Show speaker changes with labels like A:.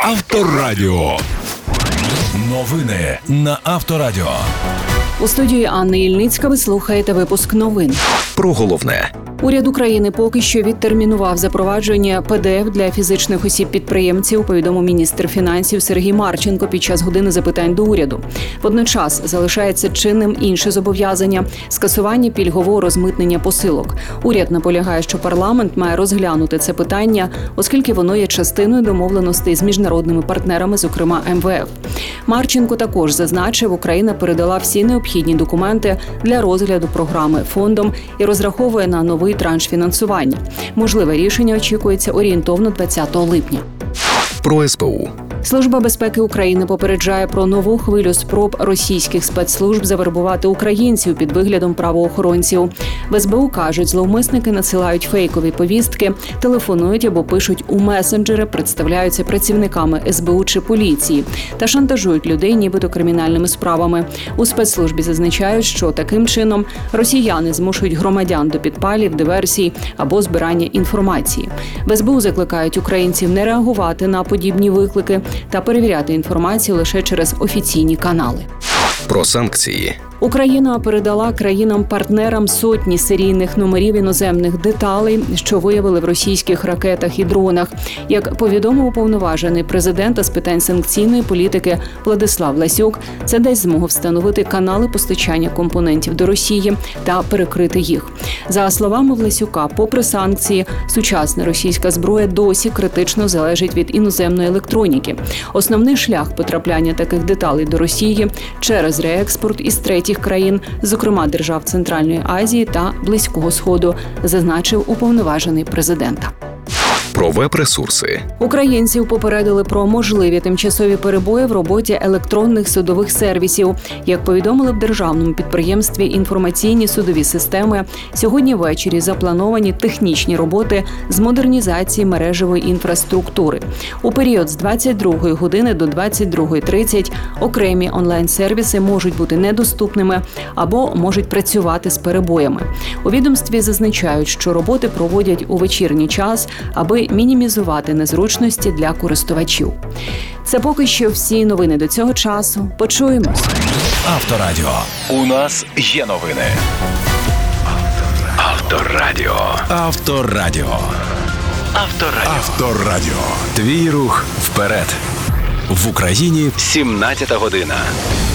A: Авторадіо. Новини на Авторадіо.
B: У студії Анни Ільницька ви слухаєте випуск новин.
C: Про головне.
B: Уряд України поки що відтермінував запровадження ПДФ для фізичних осіб-підприємців, повідомив міністр фінансів Сергій Марченко під час години запитань до уряду. Водночас залишається чинним інше зобов'язання – скасування пільгового розмитнення посилок. Уряд наполягає, що парламент має розглянути це питання, оскільки воно є частиною домовленостей з міжнародними партнерами, зокрема МВФ. Марченко також зазначив, Україна передала всі необхідні документи для розгляду програми фондом і розраховує на новий транш фінансування. Можливе рішення очікується орієнтовно 20 липня.
C: Про СБУ.
B: Служба безпеки України попереджає про нову хвилю спроб російських спецслужб завербувати українців під виглядом правоохоронців. В СБУ кажуть, зловмисники надсилають фейкові повістки, телефонують або пишуть у месенджери, представляються працівниками СБУ чи поліції та шантажують людей нібито кримінальними справами. У спецслужбі зазначають, що таким чином росіяни змушують громадян до підпалів, диверсій або збирання інформації. В СБУ закликають українців не реагувати на подібні виклики та перевіряти інформацію лише через офіційні канали.
C: Про санкції.
B: Україна передала країнам-партнерам сотні серійних номерів іноземних деталей, що виявили в російських ракетах і дронах. Як повідомив уповноважений президента з питань санкційної політики Владислав Ласюк, це дасть змогу встановити канали постачання компонентів до Росії та перекрити їх. За словами Власюка, попри санкції, сучасна російська зброя досі критично залежить від іноземної електроніки. Основний шлях потрапляння таких деталей до Росії – через реекспорт із третіх країн, зокрема держав Центральної Азії та Близького Сходу, зазначив уповноважений президента.
C: Про веб-ресурси.
B: Українців попередили про можливі тимчасові перебої в роботі електронних судових сервісів. Як повідомили в державному підприємстві «Інформаційні судові системи», сьогодні ввечері заплановані технічні роботи з модернізації мережевої інфраструктури. У період з 22 години до 22:30 окремі онлайн-сервіси можуть бути недоступними або можуть працювати з перебоями. У відомстві зазначають, що роботи проводять у вечірній час, аби мінімізувати незручності для користувачів. Це поки що всі новини до цього часу. Почуємось.
A: Авторадіо. У нас є новини. Авторадіо. Авторадіо. Авторадіо. Авторадіо. Твій рух вперед. В Україні 17 година.